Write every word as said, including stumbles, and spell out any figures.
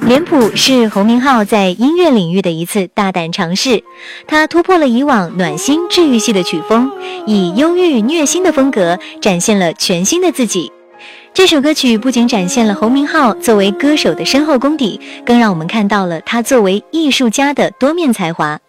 脸谱是侯明昊在音乐领域的一次大胆尝试，他突破了以往暖心治愈系的曲风，以忧郁虐心的风格展现了全新的自己。这首歌曲不仅展现了侯明昊作为歌手的深厚功底，更让我们看到了他作为艺术家的多面才华。